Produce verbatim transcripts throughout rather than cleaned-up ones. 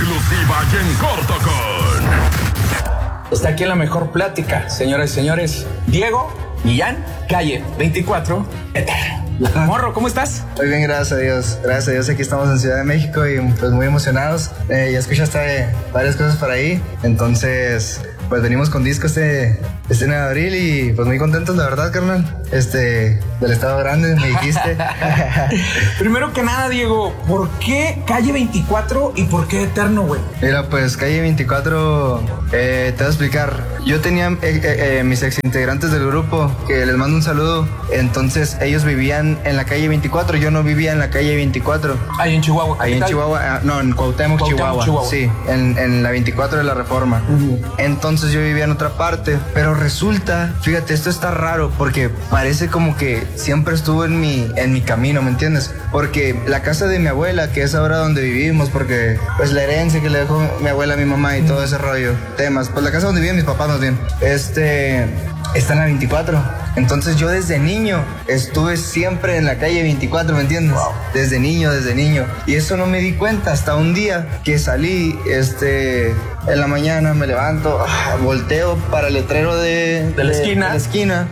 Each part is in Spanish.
exclusiva y en corto con... Está aquí en la mejor plática, señoras y señores. Diego Millán, calle veinticuatro, Eterno. Morro, ¿cómo estás? Muy bien, gracias a Dios. Gracias a Dios, aquí estamos en Ciudad de México y pues muy emocionados. Eh, ya escuchaste varias cosas por ahí, entonces pues venimos con disco este, este nueve de abril y pues muy contentos, la verdad, carnal. Este, del Estado Grande, me dijiste. Primero que nada, Diego, ¿por qué calle veinticuatro y por qué Eterno, güey? Mira, pues calle veinticuatro, eh, te voy a explicar. Yo tenía eh, eh, eh, mis ex integrantes del grupo, que les mando un saludo. Entonces ellos vivían en la calle veinticuatro, yo no vivía en la calle veinticuatro. Ahí en Chihuahua. Ahí en Chihuahua, no, en Cuauhtémoc, Cuauhtémoc Chihuahua. Chihuahua. Sí, en, en la veinticuatro de la Reforma. Uh-huh. Entonces yo vivía en otra parte, pero resulta, fíjate, esto está raro porque parece como que siempre estuvo en mi, en mi camino, ¿me entiendes? Porque la casa de mi abuela, que es ahora donde vivimos, porque pues la herencia que le dejó mi abuela a mi mamá y todo ese rollo, temas, pues la casa donde viven mis papás más bien, este, está en la veinticuatro. Entonces yo desde niño estuve siempre en la calle veinticuatro, ¿me entiendes? Wow. Desde niño, desde niño. Y eso no me di cuenta hasta un día que salí, este, en la mañana me levanto, ah, volteo para el letrero de, de la esquina. De la esquina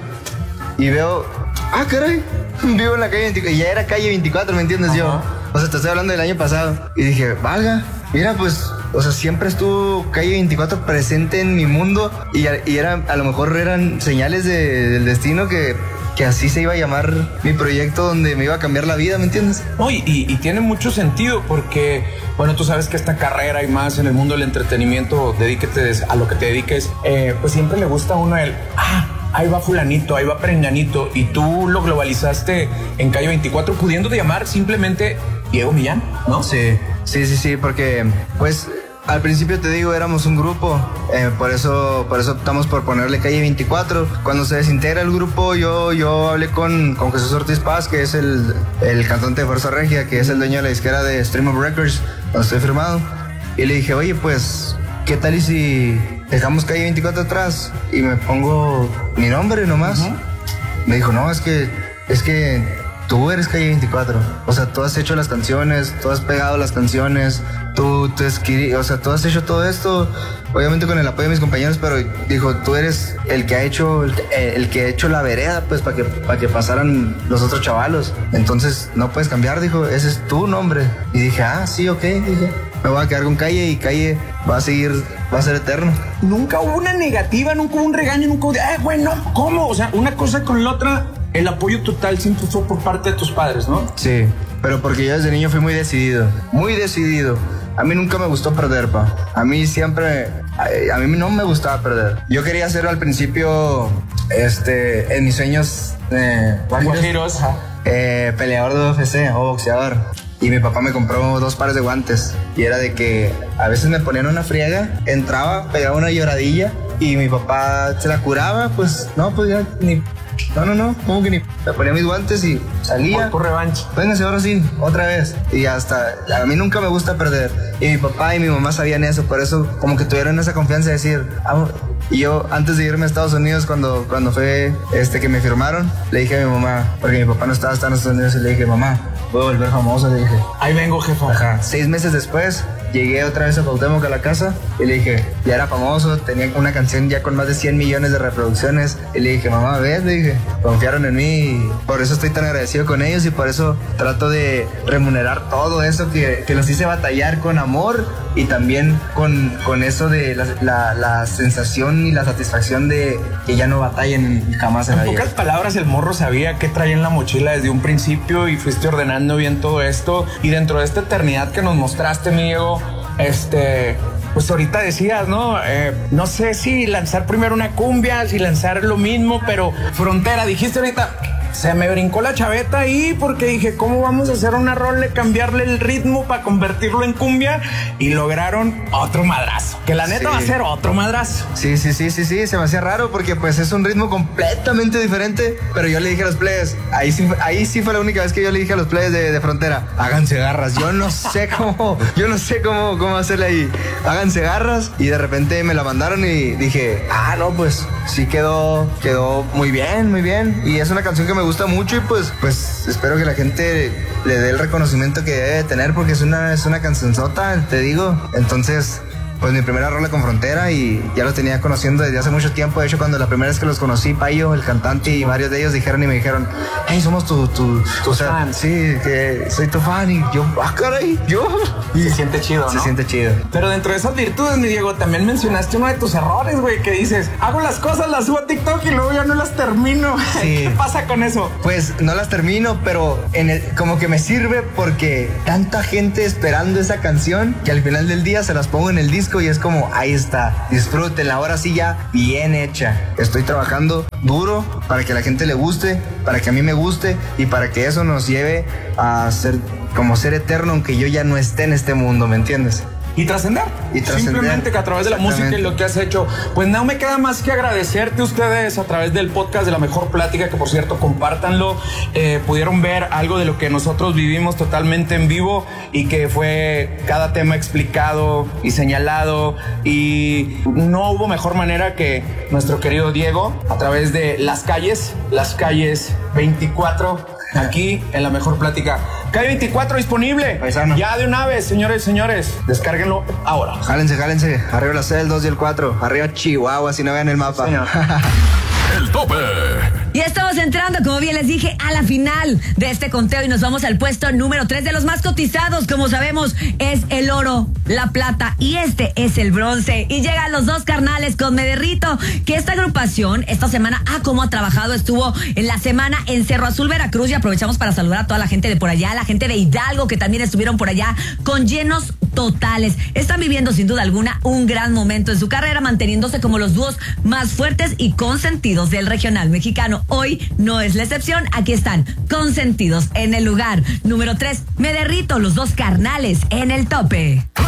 y veo, ah, caray, vivo en la calle veinticuatro. Y ya era calle veinticuatro, ¿me entiendes? Uh-huh. Yo, o sea, te estoy hablando del año pasado. Y dije, valga, mira, pues, o sea, siempre estuvo calle veinticuatro presente en mi mundo y, y era, a lo mejor eran señales de, del destino que, que así se iba a llamar mi proyecto donde me iba a cambiar la vida, ¿me entiendes? No, y, y tiene mucho sentido porque, bueno, tú sabes que esta carrera y más en el mundo del entretenimiento, dedíquete a lo que te dediques, eh, pues siempre le gusta a uno el, ah, ahí va fulanito, ahí va perenganito, y tú lo globalizaste en calle veinticuatro pudiéndote llamar simplemente Diego Millán, ¿no? Sí, sí, sí, sí, porque pues al principio te digo, éramos un grupo, eh, por eso por eso optamos por ponerle calle veinticuatro. Cuando se desintegra el grupo, yo, yo hablé con, con Jesús Ortiz Paz, que es el, el cantante de Fuerza Regia, que es el dueño de la disquera de Stream of Records, donde estoy firmado, y le dije, oye, pues, ¿qué tal y si dejamos calle veinticuatro atrás y me pongo mi nombre nomás? Uh-huh. Me dijo, no, es que, es que tú eres calle veinticuatro. O sea, tú has hecho las canciones, tú has pegado las canciones, tú, tú escribí, o sea, tú has hecho todo esto, obviamente con el apoyo de mis compañeros, pero dijo, tú eres el que ha hecho, el, el que ha hecho la vereda, pues, para que, para que pasaran los otros chavalos. Entonces, no puedes cambiar, dijo, ese es tu nombre. Y dije, ah, sí, ok, dije, me voy a quedar con Calle y Calle va a seguir, va a ser eterno. Nunca hubo una negativa, nunca hubo un regaño, nunca hubo de, eh, güey, no, ¿cómo? O sea, una cosa con la otra, el apoyo total siempre fue por parte de tus padres, ¿no? Sí, pero porque yo desde niño fui muy decidido, muy decidido. A mí nunca me gustó perder, pa. A mí siempre, a, a mí no me gustaba perder. Yo quería ser al principio, este, en mis sueños, eh, guajiros, eh, peleador de U F C o boxeador. Y mi papá me compró dos pares de guantes. Y era de que a veces me ponían una friega, entraba, pegaba una lloradilla y mi papá se la curaba, pues no, pues ya ni... No, no, no, como que ni... Me ponía mis guantes y salía. Por revancha. Véngase ahora sí, otra vez. Y hasta... A mí nunca me gusta perder. Y mi papá y mi mamá sabían eso, por eso como que tuvieron esa confianza de decir... Ah, y yo, antes de irme a Estados Unidos, cuando, cuando fue este que me firmaron, le dije a mi mamá, porque mi papá no estaba, estaba en Estados Unidos, y le dije, mamá, voy a volver famoso, le dije. Ahí vengo, jefa. Ajá. Seis meses después, llegué otra vez a Cuauhtémoc a la casa y le dije, ya era famoso, tenía una canción ya con más de cien millones de reproducciones. Y le dije, mamá, ¿ves? Le dije, confiaron en mí y por eso estoy tan agradecido con ellos y por eso trato de remunerar todo eso que, que los hice batallar con amor y también con, con eso de la, la, la sensación y la satisfacción de que ya no batallen jamás en la vida. En pocas palabras, el morro sabía qué traía en la mochila desde un principio y fuiste ordenando bien todo esto. Y dentro de esta eternidad que nos mostraste, mi Diego, este... pues ahorita decías, ¿no? Eh, no sé si lanzar primero una cumbia, si lanzar lo mismo, pero Frontera, dijiste ahorita... Se me brincó la chaveta ahí porque dije, ¿cómo vamos a hacer una rola, cambiarle el ritmo para convertirlo en cumbia? Y lograron otro madrazo, que la neta sí va a ser otro madrazo. Sí, sí, sí, sí, sí, se me hacía raro porque pues es un ritmo completamente diferente, pero yo le dije a los players, ahí sí, ahí sí fue la única vez que yo le dije a los players de, de Frontera, háganse garras, yo no sé cómo, yo no sé cómo, cómo hacerle ahí, háganse garras, y de repente me la mandaron y dije, ah, no, pues sí quedó, quedó muy bien, muy bien, y es una canción que me me gusta mucho y pues, pues espero que la gente le dé el reconocimiento que debe tener porque es una, es una cancionzota, te digo. Entonces, pues mi primera rola con Frontera y ya los tenía conociendo desde hace mucho tiempo. De hecho, cuando la primera vez que los conocí, Payo, el cantante y varios de ellos dijeron y me dijeron, hey, somos tu, tu, tu o sea, fan. Sí, que soy tu fan y yo, ah, caray, yo. Y se siente chido, ¿no? Se siente chido. Pero dentro de esas virtudes, mi Diego, también mencionaste uno de tus errores, güey, que dices, hago las cosas, las subo a TikTok y luego ya no las termino. Sí. ¿Qué pasa con eso? Pues no las termino, pero en el, como que me sirve porque tanta gente esperando esa canción que al final del día se las pongo en el disco y es como, ahí está, disfrútenla, ahora sí ya bien hecha. Estoy trabajando duro para que a la gente le guste, para que a mí me guste y para que eso nos lleve a ser como ser eterno aunque yo ya no esté en este mundo, ¿me entiendes? Y trascender. Y trascender. Simplemente que a través de la música y lo que has hecho, pues no me queda más que agradecerte a ustedes a través del podcast de La Mejor Plática, que por cierto, compártanlo. Eh, pudieron ver algo de lo que nosotros vivimos totalmente en vivo y que fue cada tema explicado y señalado. Y no hubo mejor manera que nuestro querido Diego, a través de las calles, las calles veinticuatro, aquí en La Mejor Plática. Calle veinticuatro disponible. Paisano. Ya de una vez, señores y señores. Descárguenlo ahora. Jálense, jálense. Arriba la C, el dos y el cuatro. Arriba Chihuahua, si no vean el mapa. Señor. El tope. Y estamos entrando, como bien les dije, a la final de este conteo y nos vamos al puesto número tres de los más cotizados. Como sabemos, es el oro, la plata y este es el bronce. Y llegan los dos carnales con Me Derrito, que esta agrupación esta semana, ah, cómo ha trabajado, estuvo en la semana en Cerro Azul, Veracruz, y aprovechamos para saludar a toda la gente de por allá, la gente de Hidalgo que también estuvieron por allá con llenos totales. Están viviendo sin duda alguna un gran momento en su carrera, manteniéndose como los dúos más fuertes y consentidos del regional mexicano. Hoy no es la excepción, aquí están consentidos en el lugar número tres. Me Derrito, los dos carnales en el tope.